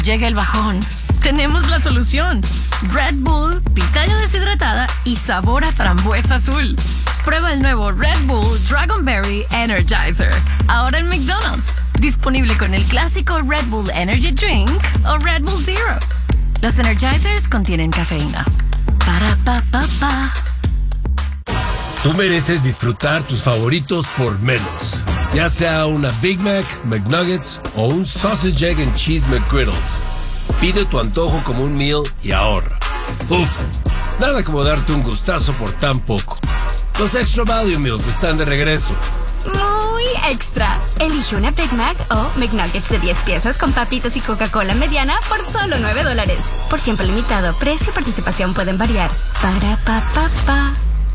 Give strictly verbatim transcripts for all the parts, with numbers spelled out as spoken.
llega el bajón, tenemos la solución. Red Bull, pitaya deshidratada y sabor a frambuesa azul. Prueba el nuevo Red Bull Dragonberry Energizer. Ahora en McDonald's. Disponible con el clásico Red Bull Energy Drink o Red Bull Zero. Los Energizers contienen cafeína. Para pa pa pa. Tú mereces disfrutar tus favoritos por menos. Ya sea una Big Mac, McNuggets o un Sausage, Egg and Cheese McGriddles. Pide tu antojo como un meal y ahorra. Uf, nada como darte un gustazo por tan poco. Los Extra Value Meals están de regreso. Muy extra. Elige una Big Mac o McNuggets de diez piezas con papitas y Coca-Cola mediana por solo nueve dólares. Por tiempo limitado, precio y participación pueden variar. Para pa pa pa.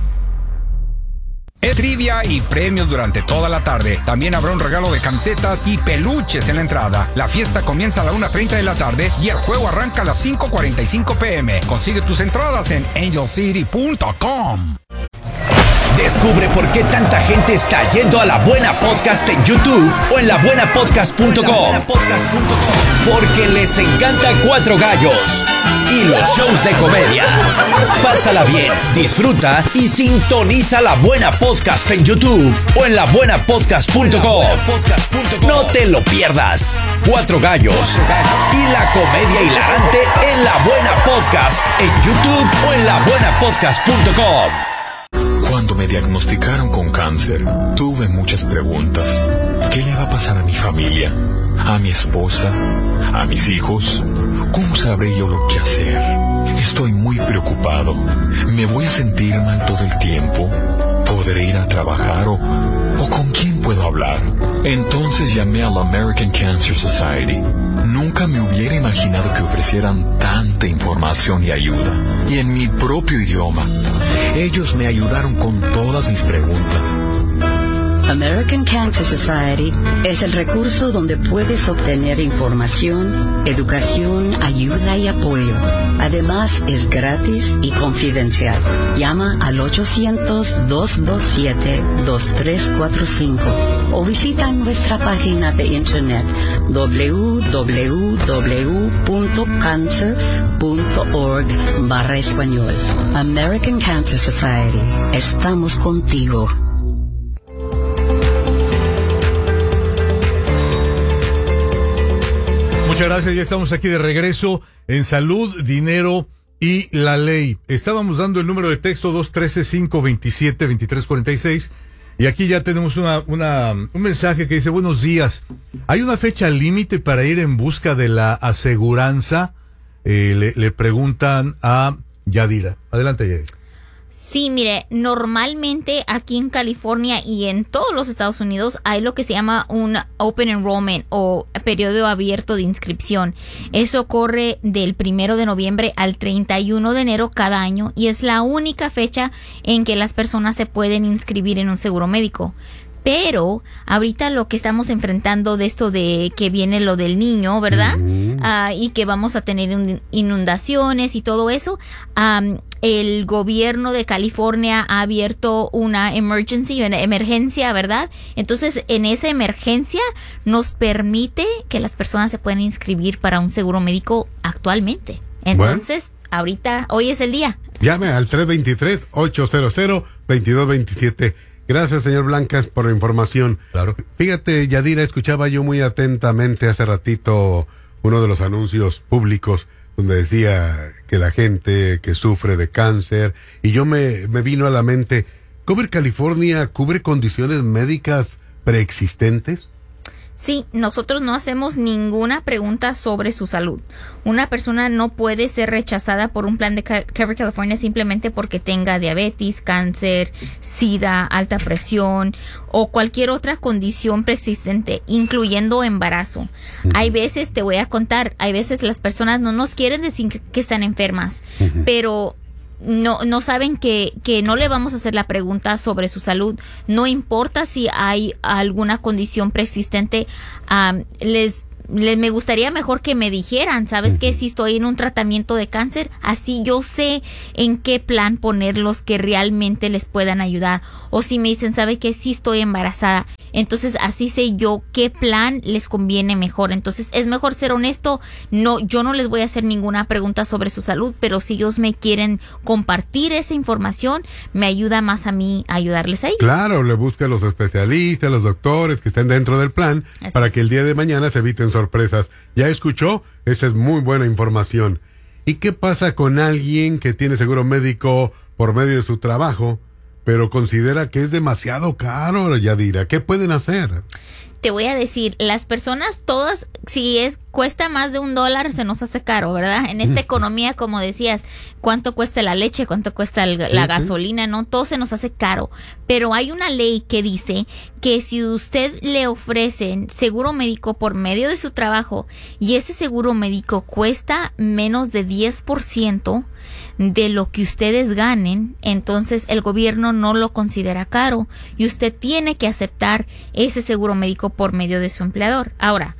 Trivia y premios durante toda la tarde. También habrá un regalo de camisetas y peluches en la entrada. La fiesta comienza a la una treinta de la tarde y el juego arranca a las cinco cuarenta y cinco pm. Consigue tus entradas en angel city punto com. Descubre por qué tanta gente está yendo a La Buena Podcast en YouTube o en la buena podcast punto com. Porque les encanta Cuatro Gallos y los shows de comedia. Pásala bien, disfruta y sintoniza La Buena Podcast en YouTube o en la buena podcast punto com. No te lo pierdas. Cuatro Gallos y la comedia hilarante en La Buena Podcast en YouTube o en la buena podcast punto com. Cuando me diagnosticaron con cáncer, tuve muchas preguntas. ¿Qué le va a pasar a mi familia? ¿A mi esposa? ¿A mis hijos? ¿Cómo sabré yo lo que hacer? Estoy muy preocupado. ¿Me voy a sentir mal todo el tiempo? ¿Podré ir a trabajar o, o con quién puedo hablar? Entonces llamé a la American Cancer Society. Nunca me hubiera imaginado que ofrecieran tanta información y ayuda. Y en mi propio idioma. Ellos me ayudaron con todas mis preguntas. American Cancer Society es el recurso donde puedes obtener información, educación, ayuda y apoyo. Además, es gratis y confidencial. Llama al ochocientos, dos dos siete, dos tres cuatro cinco o visita nuestra página de internet w w w punto cancer punto org barra español. American Cancer Society. Estamos contigo. Muchas gracias, ya estamos aquí de regreso en Salud, Dinero y la Ley. Estábamos dando el número de texto dos uno tres, cinco dos siete, dos tres cuatro seis y aquí ya tenemos una, una, un mensaje que dice: buenos días, ¿hay una fecha límite para ir en busca de la aseguranza? Eh, le, le preguntan a Yadira. Adelante, Yadira. Sí, mire, normalmente aquí en California y en todos los Estados Unidos hay lo que se llama un Open Enrollment o periodo abierto de inscripción. Eso corre del primero de noviembre al treinta y uno de enero cada año y es la única fecha en que las personas se pueden inscribir en un seguro médico. Pero ahorita lo que estamos enfrentando de esto de que viene lo del niño, ¿verdad? Uh-huh. Uh, y que vamos a tener inundaciones y todo eso. Um, el gobierno de California ha abierto una emergency, una emergencia, ¿verdad? Entonces, en esa emergencia nos permite que las personas se puedan inscribir para un seguro médico actualmente. Entonces, bueno, ahorita, hoy es el día. Llame al tres dos tres, ocho cero cero, dos dos dos siete. Gracias, señor Blancas, por la información. Claro. Fíjate, Yadira, escuchaba yo muy atentamente hace ratito uno de los anuncios públicos donde decía que la gente que sufre de cáncer, y yo me, me vino a la mente, ¿Cover California cubre condiciones médicas preexistentes? Sí, nosotros no hacemos ninguna pregunta sobre su salud. Una persona no puede ser rechazada por un plan de Cover California simplemente porque tenga diabetes, cáncer, sida, alta presión o cualquier otra condición preexistente, incluyendo embarazo. Uh-huh. Hay veces, te voy a contar, hay veces las personas no nos quieren decir que están enfermas, uh-huh, pero no no saben que, que no le vamos a hacer la pregunta sobre su salud. No importa si hay alguna condición preexistente, um, les le, me gustaría mejor que me dijeran, ¿sabes qué? Si estoy en un tratamiento de cáncer, así yo sé en qué plan ponerlos que realmente les puedan ayudar. O si me dicen, ¿sabe qué? Si estoy embarazada, entonces así sé yo qué plan les conviene mejor. Entonces es mejor ser honesto. No, yo no les voy a hacer ninguna pregunta sobre su salud, pero si ellos me quieren compartir esa información, me ayuda más a mí a ayudarles a ellos. Claro, le busca a los especialistas, a los doctores que estén dentro del plan, así para es. Que el día de mañana se eviten sorpresas. ¿Ya escuchó? Esa es muy buena información. ¿Y qué pasa con alguien que tiene seguro médico por medio de su trabajo, pero considera que es demasiado caro, Yadira? ¿Qué pueden hacer? Te voy a decir, las personas todas, si es cuesta más de un dólar, se nos hace caro, ¿verdad? En esta economía, como decías, ¿cuánto cuesta la leche? ¿Cuánto cuesta el, la sí, gasolina? Sí. No, todo se nos hace caro. Pero hay una ley que dice que si usted le ofrecen seguro médico por medio de su trabajo y ese seguro médico cuesta menos de diez por ciento de lo que ustedes ganen, entonces el gobierno no lo considera caro y usted tiene que aceptar ese seguro médico por medio de su empleador. Ahora,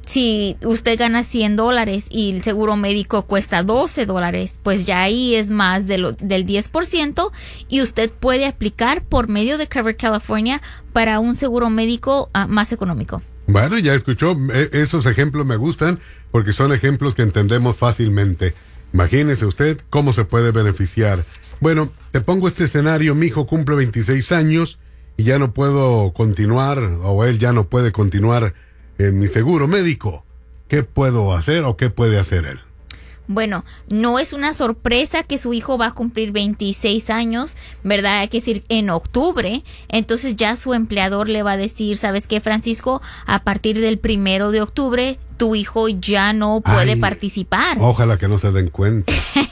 si usted gana cien dólares y el seguro médico cuesta doce dólares, pues ya ahí es más de lo, del diez por ciento y usted puede aplicar por medio de Cover California para un seguro médico uh, más económico. Bueno, ya escuchó, esos ejemplos me gustan porque son ejemplos que entendemos fácilmente. Imagínese usted cómo se puede beneficiar. Bueno, te pongo este escenario, mi hijo cumple veintiséis años y ya no puedo continuar, o él ya no puede continuar en mi seguro médico. ¿Qué puedo hacer o qué puede hacer él? Bueno, no es una sorpresa que su hijo va a cumplir veintiséis años, ¿verdad? Hay que decir en octubre. Entonces ya su empleador le va a decir, ¿sabes qué, Francisco? A partir del primero de octubre, tu hijo ya no puede Ay, participar. Ojalá que no se den cuenta.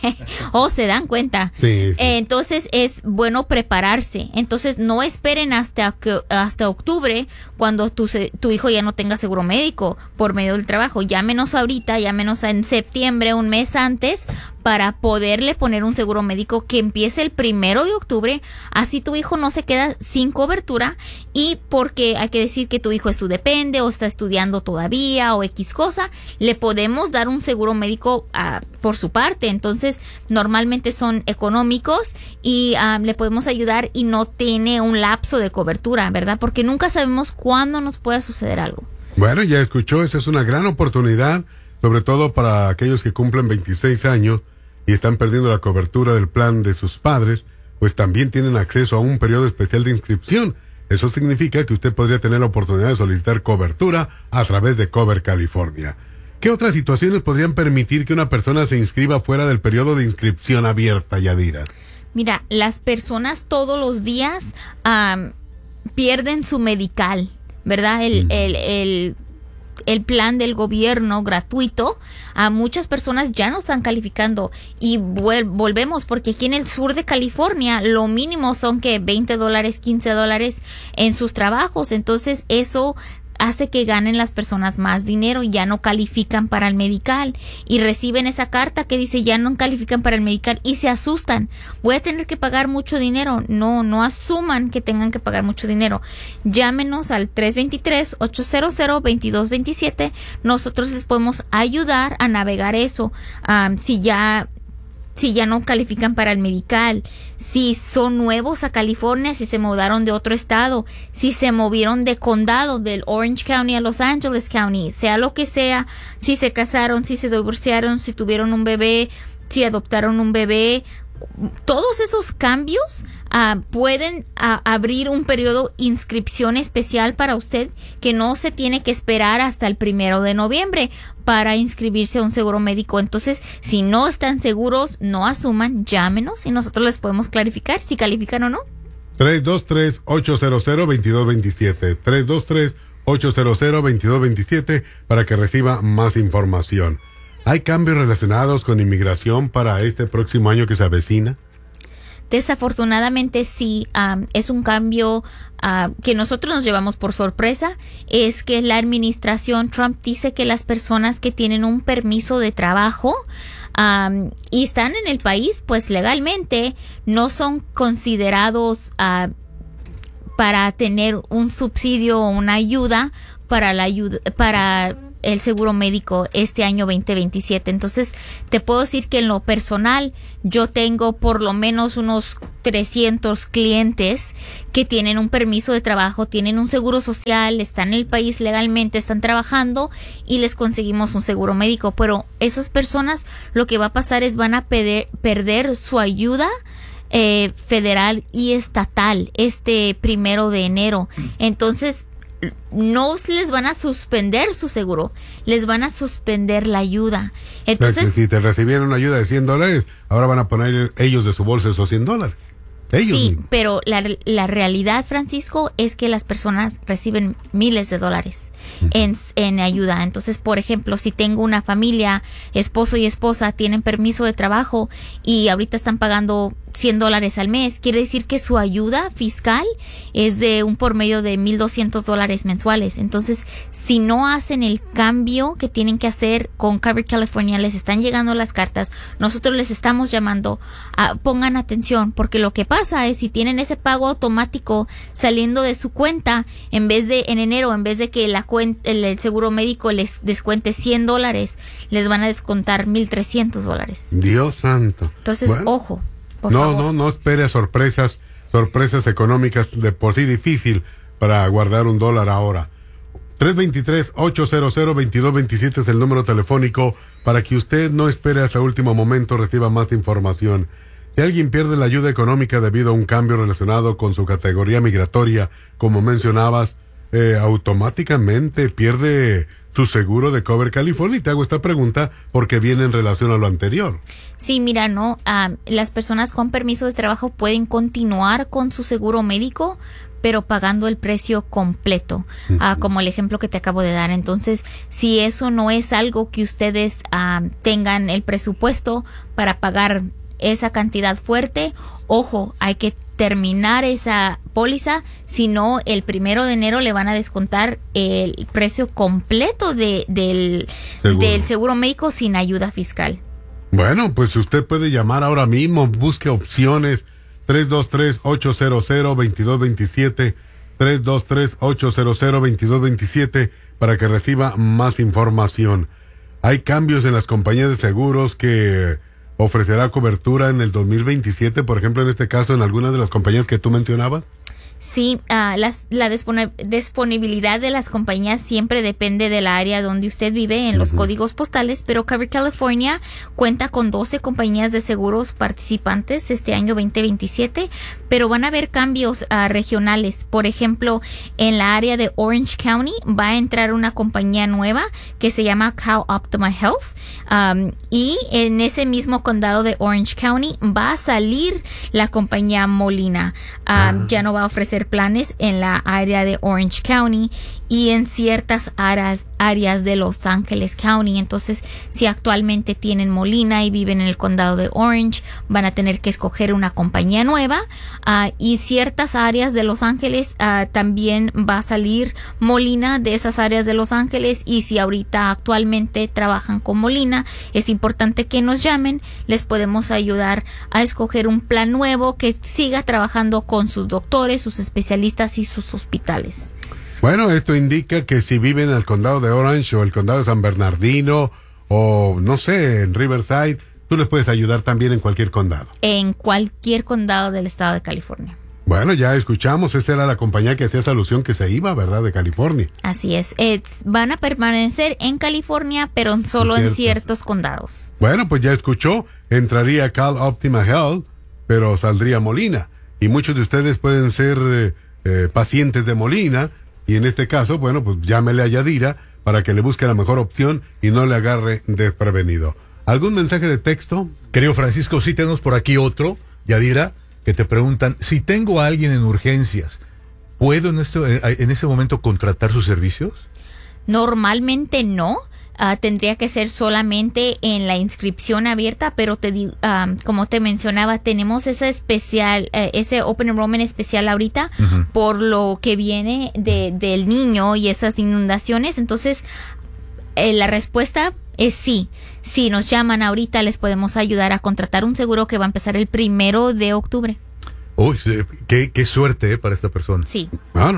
O se dan cuenta. Sí, sí. Entonces es bueno prepararse. Entonces no esperen hasta que, hasta octubre cuando tu, tu hijo ya no tenga seguro médico por medio del trabajo. Llámenos ahorita, llámenos en septiembre, un mes antes, para poderle poner un seguro médico que empiece el primero de octubre. Así tu hijo no se queda sin cobertura, y porque hay que decir que tu hijo es tu depende o está estudiando todavía o X cosa, le podemos dar un seguro médico uh, por su parte. Entonces normalmente son económicos y uh, le podemos ayudar y no tiene un lapso de cobertura, ¿verdad? Porque nunca sabemos cuándo nos pueda suceder algo. Bueno, ya escuchó, esa es una gran oportunidad, sobre todo para aquellos que cumplen veintiséis años y están perdiendo la cobertura del plan de sus padres, pues también tienen acceso a un periodo especial de inscripción. Eso significa que usted podría tener la oportunidad de solicitar cobertura a través de Cover California. ¿Qué otras situaciones podrían permitir que una persona se inscriba fuera del periodo de inscripción abierta, Yadira? Mira, las personas todos los días um, pierden su medical, ¿verdad? El, mm. el, el el plan del gobierno gratuito, a muchas personas ya no están calificando y vuel- volvemos porque aquí en el sur de California lo mínimo son que veinte dólares, quince dólares en sus trabajos. Entonces eso hace que ganen las personas más dinero y ya no califican para el medical y reciben esa carta que dice ya no califican para el medical y se asustan. Voy a tener que pagar mucho dinero. No, no asuman que tengan que pagar mucho dinero. Llámenos al tres dos tres, ocho cero cero, dos dos dos siete. Nosotros les podemos ayudar a navegar eso. Um, si ya si ya no califican para el medical, si son nuevos a California, si se mudaron de otro estado, si se movieron de condado, del Orange County a Los Angeles County, sea lo que sea, si se casaron, si se divorciaron, si tuvieron un bebé, si adoptaron un bebé, todos esos cambios uh, pueden uh, abrir un periodo de inscripción especial para usted que no se tiene que esperar hasta el primero de noviembre para inscribirse a un seguro médico. Entonces, si no están seguros, no asuman, llámenos y nosotros les podemos clarificar si califican o no. tres dos tres, ocho cero cero, dos dos dos siete. tres dos tres, ocho cero cero, dos dos dos siete para que reciba más información. ¿Hay cambios relacionados con inmigración para este próximo año que se avecina? Desafortunadamente sí, um, es un cambio uh, que nosotros nos llevamos por sorpresa. Es que la administración Trump dice que las personas que tienen un permiso de trabajo um, y están en el país, pues legalmente no son considerados uh, para tener un subsidio o una ayuda para la ayuda para el seguro médico este año veinte veintisiete. Entonces, te puedo decir que en lo personal, yo tengo por lo menos unos trescientos clientes que tienen un permiso de trabajo, tienen un seguro social, están en el país legalmente, están trabajando y les conseguimos un seguro médico. Pero esas personas, lo que va a pasar es van a perder, perder su ayuda eh, federal y estatal este primero de enero. Entonces, no les van a suspender su seguro, les van a suspender la ayuda. Entonces, o sea, si te recibieron una ayuda de cien dólares, ahora van a poner ellos de su bolsa esos cien dólares. Ellos sí, mismos. pero la, la realidad, Francisco, es que las personas reciben miles de dólares uh-huh. en, en ayuda. Entonces, por ejemplo, si tengo una familia, esposo y esposa tienen permiso de trabajo y ahorita están pagando cien dólares al mes, quiere decir que su ayuda fiscal es de un por medio de mil doscientos dólares mensuales. Entonces, si no hacen el cambio que tienen que hacer con Covered California, les están llegando las cartas, nosotros les estamos llamando, a, pongan atención, porque lo que pasa es si tienen ese pago automático saliendo de su cuenta, en vez de en enero, en vez de que la cuenta, el, el seguro médico les descuente cien dólares, les van a descontar mil trescientos dólares. Dios santo. Entonces, bueno. ojo. Por no, favor. no, no espere sorpresas, sorpresas económicas de por sí difícil para guardar un dólar ahora. tres dos tres, ocho cero cero, dos dos dos siete es el número telefónico para que usted no espere hasta último momento, reciba más información. Si alguien pierde la ayuda económica debido a un cambio relacionado con su categoría migratoria, como mencionabas, eh, automáticamente pierde su seguro de Covered California. Y te hago esta pregunta porque viene en relación a lo anterior. Sí, mira, no, uh, las personas con permiso de trabajo pueden continuar con su seguro médico, pero pagando el precio completo, uh-huh. uh, como el ejemplo que te acabo de dar. Entonces, si eso no es algo que ustedes uh, tengan el presupuesto para pagar esa cantidad fuerte, ojo, hay que terminar esa póliza, si no el primero de enero le van a descontar el precio completo de, del, seguro. del seguro médico sin ayuda fiscal. Bueno, pues usted puede llamar ahora mismo, busque opciones, tres dos tres, ocho cero cero, dos dos dos siete, tres dos tres, ocho cero cero, dos dos dos siete para que reciba más información. Hay cambios en las compañías de seguros que ofrecerá cobertura en el dos mil veintisiete, por ejemplo, en este caso, en algunas de las compañías que tú mencionabas. Sí, uh, las, la dispon- disponibilidad de las compañías siempre depende de la área donde usted vive, en los uh-huh. códigos postales, pero Covered California cuenta con doce compañías de seguros participantes este año veinte veintisiete, pero van a haber cambios uh, regionales. Por ejemplo, en la área de Orange County va a entrar una compañía nueva que se llama CalOptima Health, um, y en ese mismo condado de Orange County va a salir la compañía Molina. Um, uh-huh. Ya no va a ofrecer planes en la área de Orange County y en ciertas áreas, áreas de Los Ángeles County. Entonces, si actualmente tienen Molina y viven en el condado de Orange, van a tener que escoger una compañía nueva, uh, y ciertas áreas de Los Ángeles uh, también va a salir Molina de esas áreas de Los Ángeles. Y si ahorita actualmente trabajan con Molina, es importante que nos llamen, les podemos ayudar a escoger un plan nuevo que siga trabajando con sus doctores, sus especialistas y sus hospitales. Bueno, esto indica que si viven en el condado de Orange o el condado de San Bernardino o no sé, en Riverside, tú les puedes ayudar también en cualquier condado. En cualquier condado del estado de California. Bueno, ya escuchamos, esta era la compañía que hacía esa alusión que se iba, ¿verdad? De California. Así es, es van a permanecer en California, pero solo en ciertos condados. Bueno, pues ya escuchó, entraría CalOptima Health, pero saldría Molina. Y muchos de ustedes pueden ser eh, eh, pacientes de Molina, y en este caso, bueno, pues llámele a Yadira para que le busque la mejor opción y no le agarre desprevenido. ¿Algún mensaje de texto? Querido Francisco, sí tenemos por aquí otro, Yadira, que te preguntan, si tengo a alguien en urgencias, ¿puedo en este, en ese momento contratar sus servicios? Normalmente no. Uh, tendría que ser solamente en la inscripción abierta, pero te digo, um, como te mencionaba, tenemos ese especial, uh, ese Open Enrollment especial ahorita, uh-huh. por lo que viene de, del niño y esas inundaciones. Entonces, eh, la respuesta es sí. Si nos llaman ahorita, les podemos ayudar a contratar un seguro que va a empezar el primero de octubre. Uy, qué, qué suerte, ¿eh? Para esta persona. Sí. Bueno.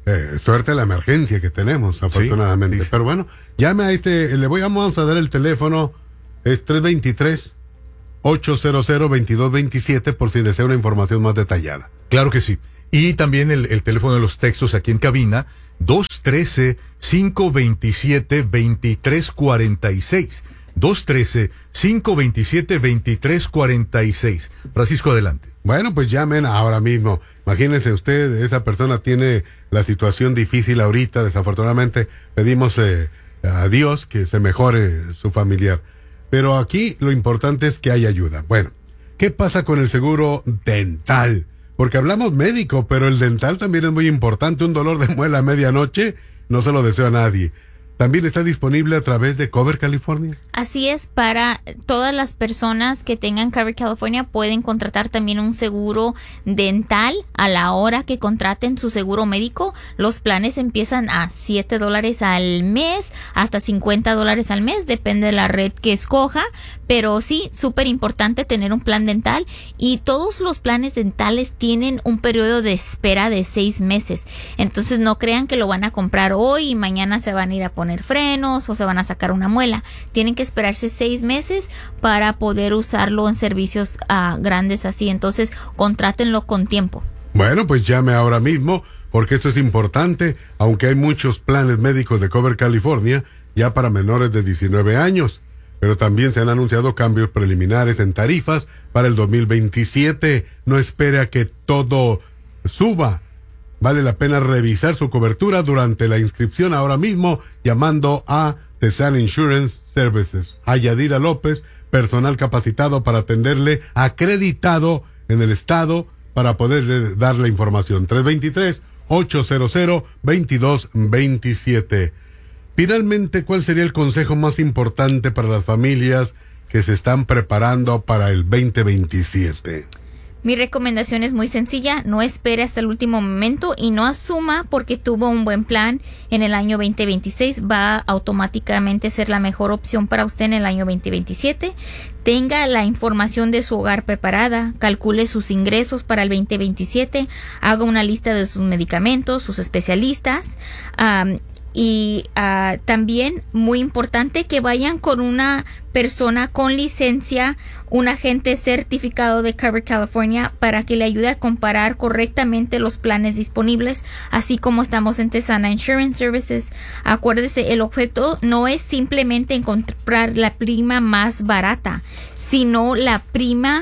eh, suerte la emergencia que tenemos, afortunadamente. Sí, Pero bueno, llame a este, le voy a, vamos a dar el teléfono, es tres dos tres, ocho cero cero, dos dos dos siete por si desea una información más detallada. Claro que sí. Y también el, el teléfono de los textos aquí en cabina, dos uno tres, cinco dos siete, dos tres cuatro seis. dos uno tres, cinco dos siete, dos tres cuatro seis. Francisco, adelante. Bueno, pues llamen ahora mismo. Imagínense usted, esa persona tiene la situación difícil ahorita, desafortunadamente pedimos eh, a Dios que se mejore su familiar. Pero aquí lo importante es que haya ayuda. Bueno, ¿qué pasa con el seguro dental? Porque hablamos médico, pero el dental también es muy importante. Un dolor de muela a medianoche no se lo deseo a nadie. También está disponible a través de Cover California. Así es, para todas las personas que tengan Cover California pueden contratar también un seguro dental a la hora que contraten su seguro médico. Los planes empiezan a siete dólares al mes hasta cincuenta dólares al mes, depende de la red que escoja. Pero sí, súper importante tener un plan dental, y todos los planes dentales tienen un periodo de espera de seis meses. Entonces no crean que lo van a comprar hoy y mañana se van a ir a poner frenos o se van a sacar una muela. Tienen que esperarse seis meses para poder usarlo en servicios uh, grandes así. Entonces contrátenlo con tiempo. Bueno, pues llame ahora mismo, porque esto es importante, aunque hay muchos planes médicos de Cover California ya para menores de diecinueve años. Pero también se han anunciado cambios preliminares en tarifas para el dos mil veintisiete. No espere a que todo suba. Vale la pena revisar su cobertura durante la inscripción ahora mismo, llamando a The Sun Insurance Services. A Yadira López, personal capacitado para atenderle, acreditado en el estado para poderle dar la información. tres dos tres, ocho cero cero, dos dos dos siete. Finalmente, ¿cuál sería el consejo más importante para las familias que se están preparando para el veinte veintisiete? Mi recomendación es muy sencilla: no espere hasta el último momento y no asuma porque tuvo un buen plan en el año veinte veintiséis va a automáticamente ser la mejor opción para usted en el año veinte veintisiete. Tenga la información de su hogar preparada, calcule sus ingresos para el veinte veintisiete, haga una lista de sus medicamentos, sus especialistas, um, y uh, también muy importante que vayan con una persona con licencia, un agente certificado de Cover California, para que le ayude a comparar correctamente los planes disponibles, así como estamos en Tesana Insurance Services. Acuérdese, el objeto no es simplemente encontrar la prima más barata, sino la prima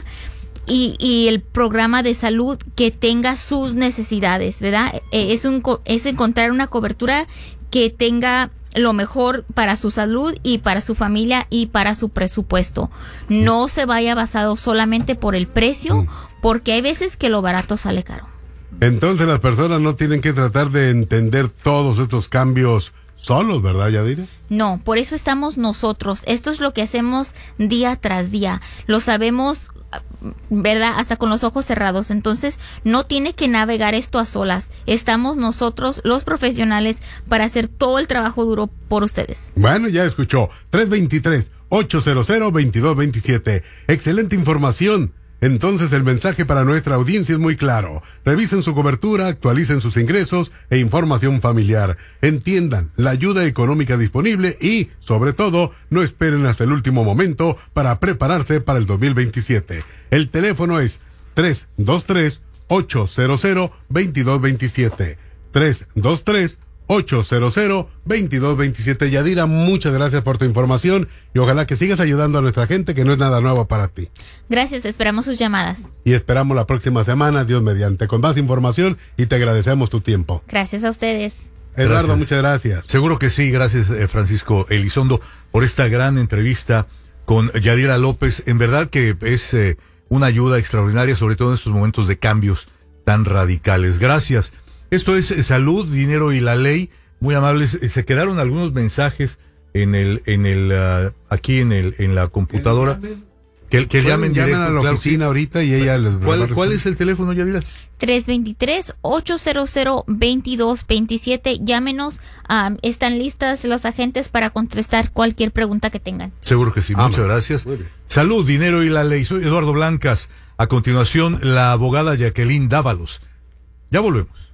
Y, y el programa de salud que tenga sus necesidades, ¿verdad? Es, un, es encontrar una cobertura que tenga lo mejor para su salud y para su familia y para su presupuesto. No se vaya basado solamente por el precio, porque hay veces que lo barato sale caro. Entonces las personas no tienen que tratar de entender todos estos cambios solos, ¿verdad, Yadira? No, por eso estamos nosotros. Esto es lo que hacemos día tras día. Lo sabemos, ¿verdad? Hasta con los ojos cerrados. Entonces, no tiene que navegar esto a solas. Estamos nosotros, los profesionales, para hacer todo el trabajo duro por ustedes. Bueno, ya escuchó. tres dos tres, ocho cero cero, dos dos dos siete. Excelente información. Entonces el mensaje para nuestra audiencia es muy claro. Revisen su cobertura, actualicen sus ingresos e información familiar. Entiendan la ayuda económica disponible y, sobre todo, no esperen hasta el último momento para prepararse para el dos mil veintisiete. El teléfono es tres dos tres, ocho cero cero, dos dos dos siete. tres dos tres, ocho cero cero, dos dos dos siete. Yadira, muchas gracias por tu información y ojalá que sigas ayudando a nuestra gente, que no es nada nuevo para ti. Gracias, esperamos sus llamadas. Y esperamos la próxima semana, Dios mediante, con más información, y te agradecemos tu tiempo. Gracias a ustedes. Eduardo, Gracias. muchas gracias. Seguro que sí, gracias eh, Francisco Elizondo por esta gran entrevista con Yadira López. En verdad que es eh, una ayuda extraordinaria, sobre todo en estos momentos de cambios tan radicales. Gracias. Esto es Salud, Dinero y la Ley. Muy amables. Se quedaron algunos mensajes en el, en el, uh, aquí en el, en la computadora. Que, que llamen directo. Llamen a la claro, oficina sí. ahorita y ella les va ¿Cuál, a ¿Cuál es el teléfono, Yadira? tres dos tres, ocho cero cero, dos dos dos siete. Llámenos. Um, están listas los agentes para contestar cualquier pregunta que tengan. Seguro que sí. Ah, Muchas gracias. Salud, Dinero y la Ley. Soy Eduardo Blancas. A continuación, la abogada Jacqueline Dávalos. Ya volvemos.